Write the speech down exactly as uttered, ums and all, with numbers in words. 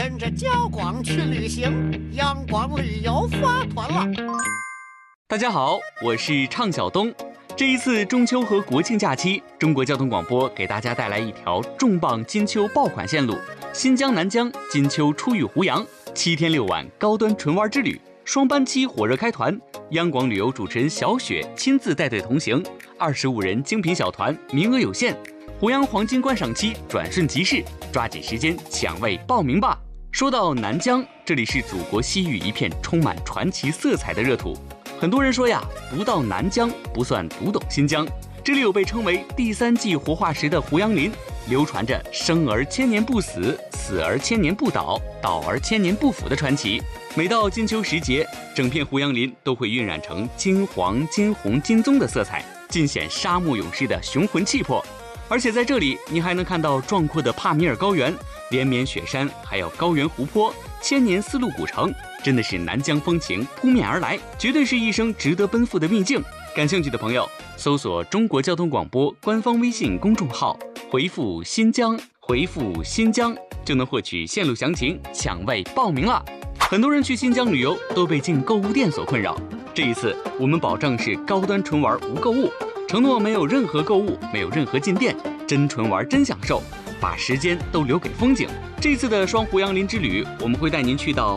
跟着焦广去旅行，央广旅游发团了。 大家好，我是畅晓东。这一次中秋和国庆假期，中国交通广播给大家带来一条重磅金秋爆款线路——新疆南疆金秋出狱胡杨，七天六晚高端纯玩之旅，双班机火热开团。央广旅游主持人小雪亲自带队同行，二十五人精品小团，名额有限。胡杨黄金观赏期转瞬即逝，抓紧时间抢位报名吧！说到南疆，这里是祖国西域一片充满传奇色彩的热土。很多人说呀，不到南疆不算读懂新疆。这里有被称为第三纪活化石的胡杨林，流传着生而千年不死，死而千年不倒，倒而千年不腐的传奇。每到金秋时节，整片胡杨林都会晕染成金黄、金红、金棕的色彩，尽显沙漠勇士的雄浑气魄。而且在这里，你还能看到壮阔的帕米尔高原、连绵雪山，还有高原湖泊、千年丝路古城，真的是南疆风情扑面而来，绝对是一生值得奔赴的秘境。感兴趣的朋友，搜索中国交通广播官方微信公众号，回复新疆，回复新疆就能获取线路详情，抢位报名了。很多人去新疆旅游都被进购物店所困扰，这一次我们保证是高端纯玩无购物，承诺没有任何购物，没有任何进店，真纯玩真享受，把时间都留给风景。这次的双胡杨林之旅，我们会带您去到